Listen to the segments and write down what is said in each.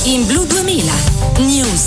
in Blu 2000 News.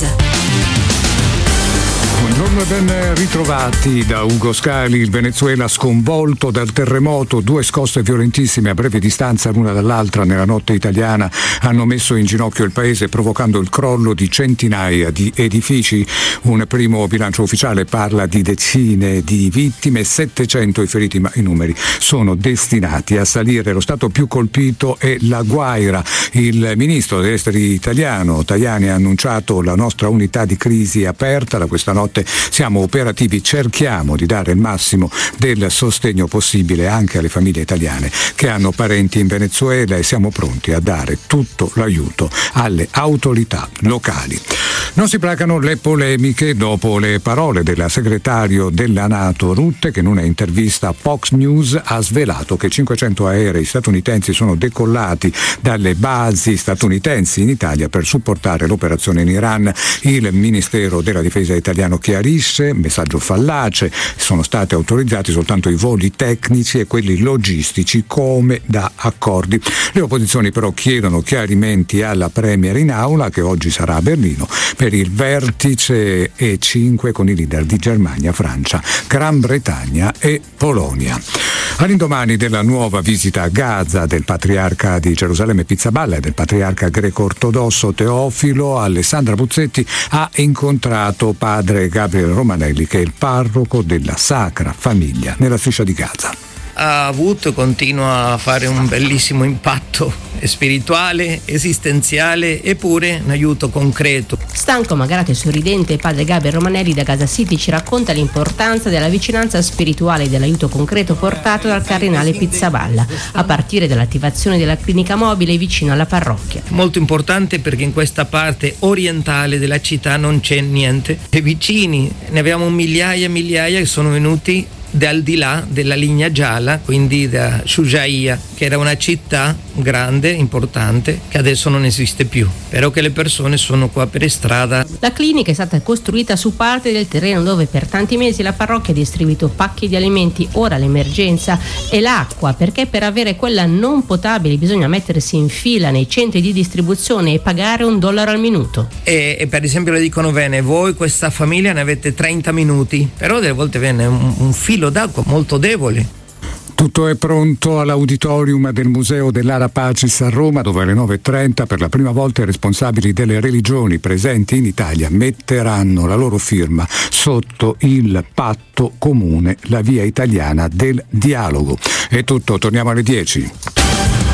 Buongiorno e ben ritrovati da Ugo Scali. Il Venezuela sconvolto dal terremoto, 2 scosse violentissime a breve distanza l'una dall'altra nella notte italiana hanno messo in ginocchio il paese, provocando il crollo di centinaia di edifici. Un primo bilancio ufficiale parla di decine di vittime, 700 i feriti, ma i numeri sono destinati a salire. Lo stato più colpito è La Guaira. Il ministro degli esteri italiano Tajani ha annunciato: la nostra unità di crisi è aperta, da questa notte siamo operativi, cerchiamo di dare il massimo del sostegno possibile anche alle famiglie italiane che hanno parenti in Venezuela, e siamo pronti a dare tutto l'aiuto alle autorità locali. Non si placano le polemiche dopo le parole del segretario della NATO Rutte, che in una intervista a Fox News ha svelato che 500 aerei statunitensi sono decollati dalle basi statunitensi in Italia per supportare l'operazione in Iran. Il Ministero della Difesa italiano chiarisce: messaggio fallace, sono stati autorizzati soltanto i voli tecnici e quelli logistici come da accordi. Le opposizioni però chiedono chiarimenti alla Premier in aula, che oggi sarà a Berlino per il vertice E5 con i leader di Germania, Francia, Gran Bretagna e Polonia. All'indomani della nuova visita a Gaza del patriarca di Gerusalemme Pizzaballa e del patriarca greco-ortodosso Teofilo, Alessandra Buzzetti ha incontrato padre Gabriele Romanelli, che è il parroco della Sacra Famiglia nella striscia di Gaza. Ha avuto e continua a fare un bellissimo impatto spirituale, esistenziale e pure un aiuto concreto. Stanco, magarato e sorridente, padre Gabriele Romanelli da Gaza City ci racconta l'importanza della vicinanza spirituale e dell'aiuto concreto portato dal cardinale Pizzaballa, a partire dall'attivazione della clinica mobile vicino alla parrocchia. Molto importante, perché in questa parte orientale della città non c'è niente, e vicini ne abbiamo migliaia e migliaia che sono venuti dal di là della linea gialla, quindi da Shujaia, che era una città grande, importante, che adesso non esiste più, però che le persone sono qua per strada. La clinica è stata costruita su parte del terreno dove per tanti mesi la parrocchia ha distribuito pacchi di alimenti. Ora l'emergenza è l'acqua, perché per avere quella non potabile bisogna mettersi in fila nei centri di distribuzione e pagare $1 al minuto. E per esempio le dicono: bene, voi questa famiglia ne avete 30 minuti, però delle volte viene un filo d'acqua molto debole. Tutto è pronto all'auditorium del Museo dell'Ara Pacis a Roma, dove alle 9:30 per la prima volta i responsabili delle religioni presenti in Italia metteranno la loro firma sotto il patto comune, la via italiana del dialogo. È tutto, torniamo alle 10.